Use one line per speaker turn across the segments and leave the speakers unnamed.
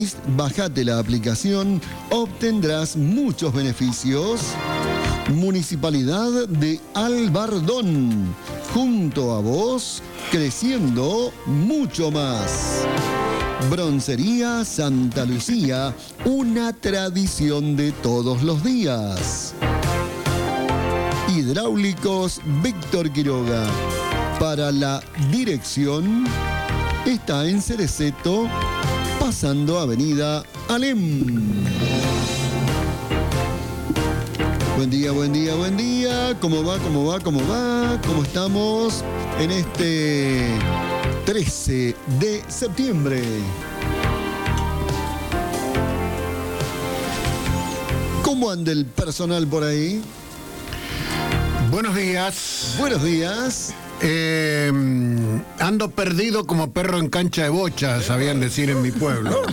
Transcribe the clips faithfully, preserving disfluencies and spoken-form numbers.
Bájate la aplicación, obtendrás muchos beneficios. Municipalidad de Albardón, junto a vos, creciendo mucho más. Broncería Santa Lucía, una tradición de todos los días. Hidráulicos Víctor Quiroga, para la dirección, está en Cereceto, pasando Avenida Alem. Buen día, buen día, buen día. ¿Cómo va, cómo va, cómo va? ¿Cómo estamos en este trece de septiembre? ¿Cómo anda el personal por ahí?
Buenos días.
Buenos días.
Eh, ando perdido como perro en cancha de bocha, sabían decir en mi pueblo.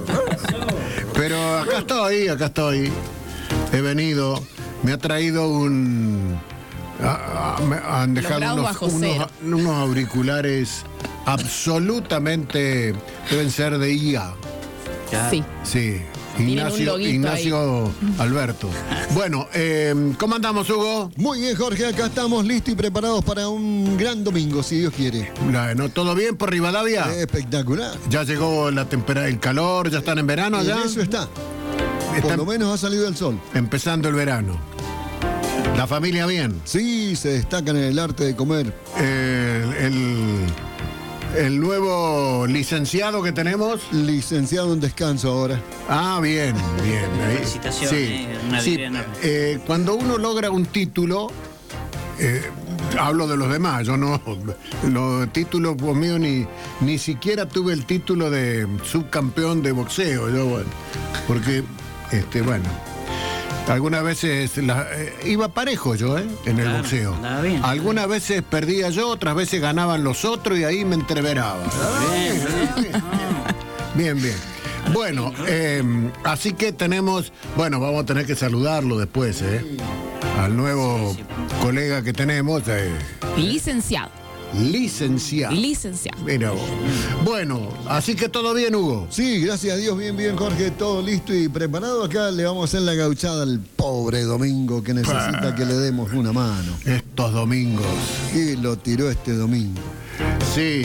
Pero acá estoy, acá estoy. He venido, me ha traído un... A, a, me han dejado unos, unos, unos auriculares absolutamente... Deben ser de I A.
Sí.
Sí. Ignacio, Ignacio Alberto. Bueno, eh, ¿cómo andamos, Hugo?
Muy bien, Jorge, acá estamos listos y preparados para un gran domingo, si Dios quiere.
¿No todo bien por Rivadavia?
Espectacular.
Ya llegó la temperatura, el calor, ya están en verano allá.
Eso está.
está.
Por lo menos ha salido el sol.
Empezando el verano. ¿La familia bien?
Sí, se destacan en el arte de comer.
Eh, el... El nuevo licenciado que tenemos.
Licenciado en descanso ahora.
Ah, bien, bien.
Felicitaciones.
Sí,
eh, una
sí. Eh, cuando uno logra un título, eh, hablo de los demás, yo no, los títulos pues, míos ni, ni siquiera tuve el título de subcampeón de boxeo, yo, bueno, porque, este, bueno. Algunas veces la, eh, iba parejo yo, ¿eh? En
claro,
el boxeo.
Bien,
Algunas bien. veces perdía yo, otras veces ganaban los otros y ahí me entreveraba.
Bien, bien.
Bien, bien. Bueno, eh, así que tenemos, bueno, vamos a tener que saludarlo después, ¿eh? Al nuevo sí, sí. colega que tenemos. Eh,
Licenciado.
Licenciado.
Licenciado.
Mira vos. Bueno, así que todo bien, Hugo.
Sí, gracias a Dios, bien, bien, Jorge, todo listo y preparado. Acá le vamos a hacer la gauchada al pobre Domingo que necesita bah, que le demos una mano.
Estos domingos.
Y lo tiró este domingo.
Sí.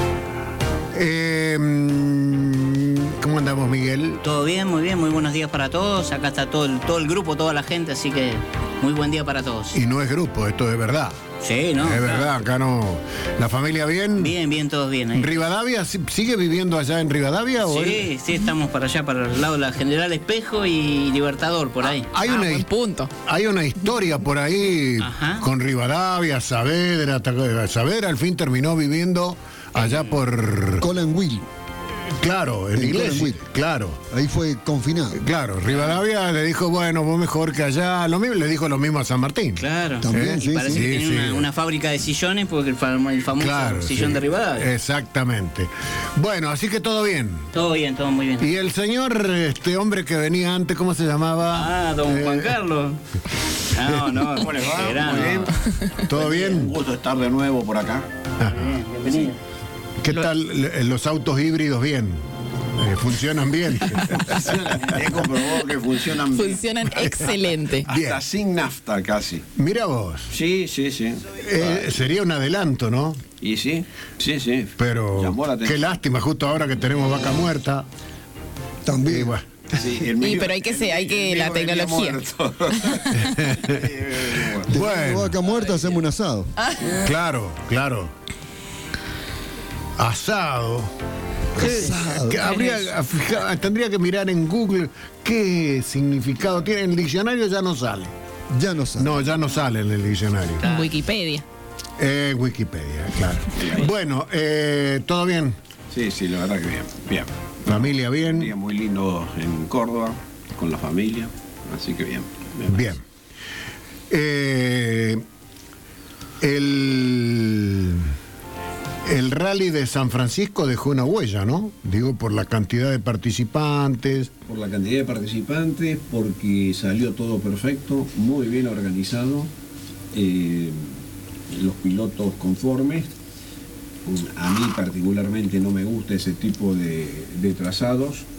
Eh, ¿Cómo andamos, Miguel?
Todo bien, muy bien, muy buenos días para todos. Acá está todo el, todo el grupo, toda la gente, así que muy buen día para todos.
Y no es grupo, esto es verdad.
Sí, ¿no?
Es verdad, acá no. ¿La familia bien?
Bien, bien, todos bien. Ahí.
¿Rivadavia? ¿Sigue viviendo allá en Rivadavia?
Sí,
o él?
sí, estamos para allá, para el lado de la General Espejo y Libertador, por ahí.
Hay,
ah,
una,
buen punto.
Hay una historia por ahí. Ajá. Con Rivadavia, Saavedra. Saavedra al fin terminó viviendo allá por...
Colin Will.
Claro, en la iglesia, claro.
Ahí fue confinado.
Claro, Rivadavia le dijo, bueno, vos mejor que allá. Lo mismo le dijo lo mismo a San Martín.
Claro.
También,
¿Eh?
sí,
y parece
sí,
que
sí,
tiene
sí.
Una, una fábrica de sillones porque el, fam el famoso
claro,
sillón
sí.
de Rivadavia.
Exactamente. Bueno, así que todo bien.
Todo bien, todo muy bien.
Y el señor, este hombre que venía antes, ¿cómo se llamaba?
Ah, don eh... Juan Carlos. No, no,
¿cómo les va?
Muy bien. ¿Todo bien?
Un gusto estar de nuevo por acá.
Ah.
Bien, bienvenido.
¿Qué tal los autos híbridos? Bien. Eh, funcionan bien.
He comprobado que funcionan bien.
Funcionan excelente.
Hasta bien. Sin nafta casi.
Mira vos.
Sí, sí, sí.
Eh, sería un adelanto, ¿no?
Y sí, sí, sí.
Pero qué lástima, justo ahora que tenemos vaca muerta.
También.
Y bueno.
Sí, el mío,
sí, pero hay que ser, hay que la tecnología.
Bueno, vaca muerta hacemos un asado.
Claro, claro. Asado.
Asado.
Que habría, fija, tendría que mirar en Google qué significado tiene. En el diccionario ya no sale.
Ya no sale.
No, ya no sale en el diccionario.
En Wikipedia.
Eh, Wikipedia, claro. Bueno, eh, ¿todo bien?
Sí, sí, la verdad que bien. Bien.
¿Familia bien?
Un día muy lindo en Córdoba, con la familia. Así que bien.
Bien. bien. Eh, el... El rally de San Francisco dejó una huella, ¿no? Digo, por la cantidad de participantes.
Por la cantidad de participantes, porque salió todo perfecto, muy bien organizado, eh, los pilotos conformes. A mí particularmente no me gusta ese tipo de, de trazados,